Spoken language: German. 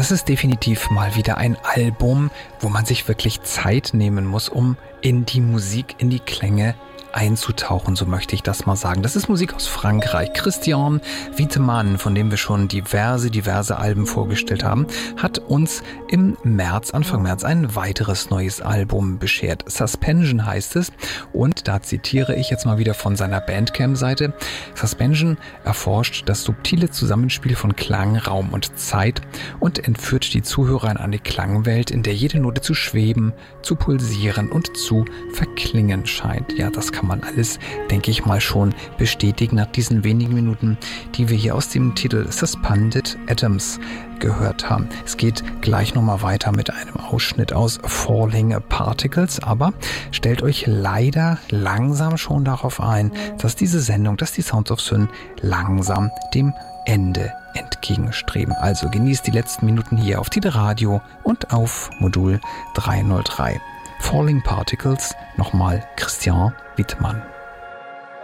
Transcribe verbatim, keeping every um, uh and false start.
Das ist definitiv mal wieder ein Album, wo man sich wirklich Zeit nehmen muss, um in die Musik, in die Klänge einzutauchen, so möchte ich das mal sagen. Das ist Musik aus Frankreich. Christian Wietemann, von dem wir schon diverse, diverse Alben vorgestellt haben, hat uns im März, Anfang März, ein weiteres neues Album beschert. Suspension heißt es und da zitiere ich jetzt mal wieder von seiner Bandcamp-Seite. Suspension erforscht das subtile Zusammenspiel von Klang, Raum und Zeit und entführt die Zuhörer in eine Klangwelt, in der jede Note zu schweben, zu pulsieren und zu verklingen scheint. Ja, das kann Kann man alles, denke ich mal, schon bestätigen nach diesen wenigen Minuten, die wir hier aus dem Titel Suspended Atoms gehört haben. Es geht gleich nochmal weiter mit einem Ausschnitt aus Falling Particles, aber stellt euch leider langsam schon darauf ein, dass diese Sendung, dass die Sounds of Syn langsam dem Ende entgegenstreben. Also genießt die letzten Minuten hier auf Tide Radio und auf Modul dreihundertdrei. Falling Particles, nochmal Christian Wietemann.